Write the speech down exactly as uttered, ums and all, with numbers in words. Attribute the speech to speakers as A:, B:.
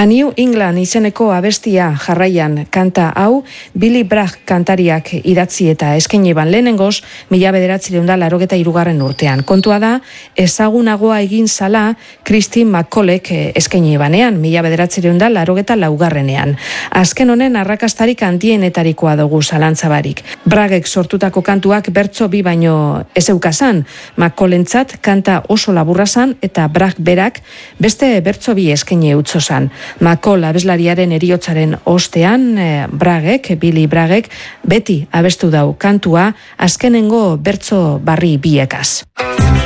A: A New England izeneko abestia jarraian kanta hau Billy Bragg kantariak idatzi eta eskaini ban lehenengoz mila bederatziehun eta laurogeita hirugarren urtean. Kontua da, ezagunagoa egin zala Christine McCallek eskaini banean, mila bederatziehun eta laurogeita laugarrenean. Azken honen arrakastarik handienetarikoa dugu zalantzabarik. Braggek sortutako kantuak bertso bi baino ez eukazan, McCallentzat kanta oso laburra zan eta Bragg berak beste bertso bi eskaini utzozan. McCall abeslariaren eriotzaren ostean, eh, Braggek, Billy Braggek, beti abestu dau kantua azkenengo bertso barri biekaz.